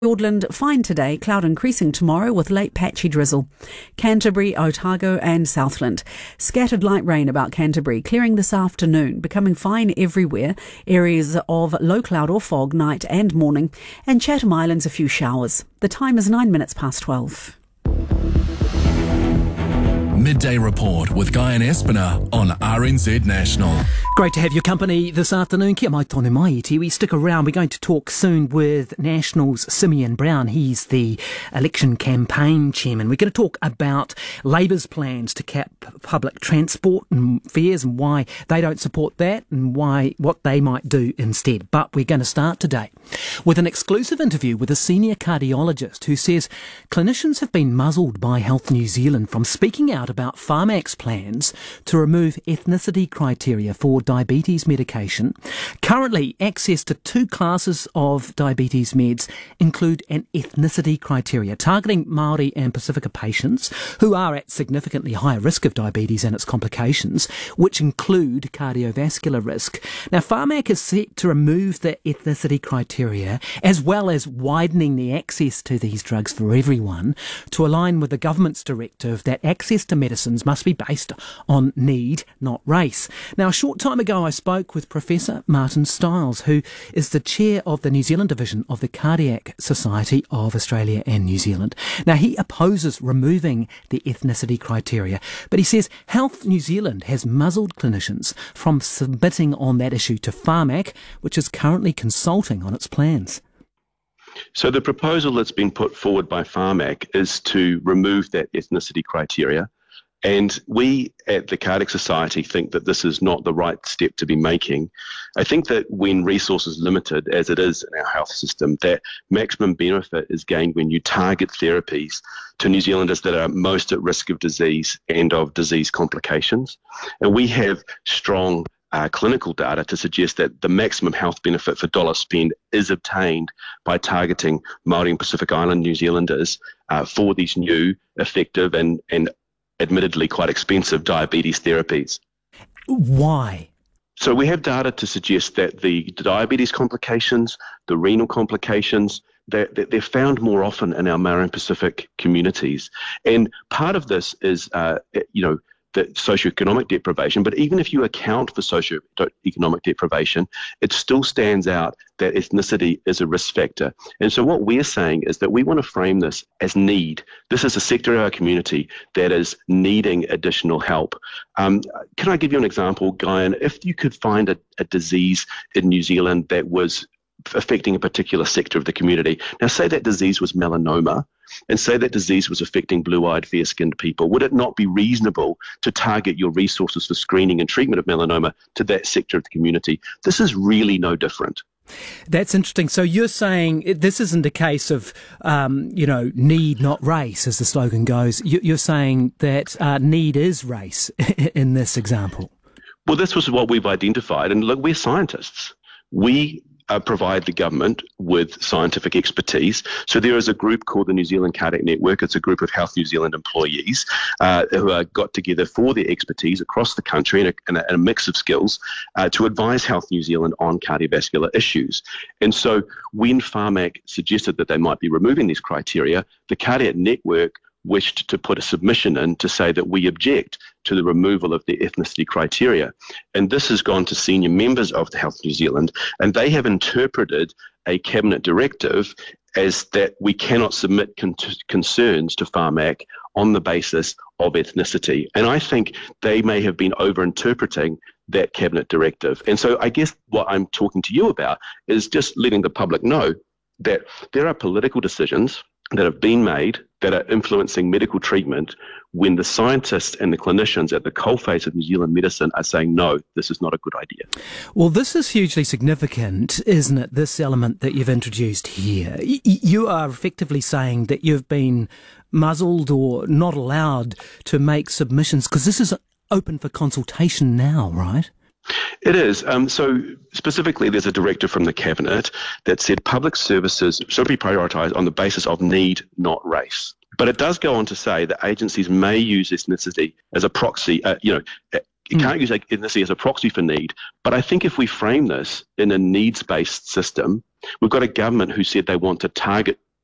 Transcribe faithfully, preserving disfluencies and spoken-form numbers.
Fiordland, fine today, cloud increasing tomorrow with late patchy drizzle. Canterbury, Otago and Southland. Scattered light rain about Canterbury, clearing this afternoon, becoming fine everywhere. Areas of low cloud or fog night and morning. And Chatham Islands a few showers. The time is nine minutes past twelve. Midday Report with Guy and Espiner on R N Z National. Great to have your company this afternoon. Kia mai tonu mai iti. We stick around. We're going to talk soon with National's Simeon Brown. He's the election campaign chairman. We're going to talk about Labour's plans to cap public transport and fares and why they don't support that and why what they might do instead. But we're going to start today with an exclusive interview with a senior cardiologist who says clinicians have been muzzled by Health New Zealand from speaking out about Pharmac's plans to remove ethnicity criteria for diabetes medication. Currently, access to two classes of diabetes meds include an ethnicity criteria targeting Māori and Pacifica patients who are at significantly higher risk of diabetes and its complications, which include cardiovascular risk. Now, Pharmac is set to remove the ethnicity criteria as well as widening the access to these drugs for everyone to align with the government's directive that access to medicines must be based on need, not race. Now, a short time ago, I spoke with Professor Martin Stiles, who is the chair of the New Zealand division of the Cardiac Society of Australia and New Zealand. Now, he opposes removing the ethnicity criteria, but he says Health New Zealand has muzzled clinicians from submitting on that issue to Pharmac, which is currently consulting on its plans. So the proposal that's been put forward by Pharmac is to remove that ethnicity criteria. And we at the Cardiac Society think that this is not the right step to be making. I think that when resources limited, as it is in our health system, that maximum benefit is gained when you target therapies to New Zealanders that are most at risk of disease and of disease complications. And we have strong Uh, clinical data to suggest that the maximum health benefit for dollar spend is obtained by targeting Māori and Pacific Island New Zealanders uh, for these new, effective and, and admittedly quite expensive diabetes therapies. Why? So we have data to suggest that the diabetes complications, the renal complications, they're, they're found more often in our Māori and Pacific communities. And part of this is, uh, you know, the socioeconomic deprivation, but even if you account for socioeconomic deprivation, it still stands out that ethnicity is a risk factor. And so what we're saying is that we want to frame this as need. This is a sector of our community that is needing additional help. Um, can I give you an example, Guyan? If you could find a, a disease in New Zealand that was affecting a particular sector of the community, now say that disease was melanoma, and say that disease was affecting blue-eyed, fair-skinned people, would it not be reasonable to target your resources for screening and treatment of melanoma to that sector of the community? This is really no different. That's interesting. So you're saying this isn't a case of, um, you know, need, not race, as the slogan goes. You're saying that uh, need is race in this example. Well, this was what we've identified. And look, we're scientists. We Uh, provide the government with scientific expertise. So there is a group called the New Zealand Cardiac Network. It's a group of Health New Zealand employees uh, who are got together for their expertise across the country in a, in a, in a mix of skills uh, to advise Health New Zealand on cardiovascular issues. And so when Pharmac suggested that they might be removing these criteria, the Cardiac Network wished to put a submission in to say that we object to the removal of the ethnicity criteria. And this has gone to senior members of the Health New Zealand, and they have interpreted a cabinet directive as that we cannot submit con- concerns to Pharmac on the basis of ethnicity. And I think they may have been over-interpreting that cabinet directive. And so I guess what I'm talking to you about is just letting the public know that there are political decisions that have been made that are influencing medical treatment when the scientists and the clinicians at the coalface of New Zealand medicine are saying, no, this is not a good idea. Well, this is hugely significant, isn't it, this element that you've introduced here? Y- you are effectively saying that you've been muzzled or not allowed to make submissions, because this is open for consultation now, right? It is. Um, so specifically, there's a directive from the Cabinet that said public services should be prioritised on the basis of need, not race. But it does go on to say that agencies may use ethnicity as a proxy, uh, you know, You can't use ethnicity as a proxy for need. But I think if we frame this in a needs-based system, we've got a government who said they want to target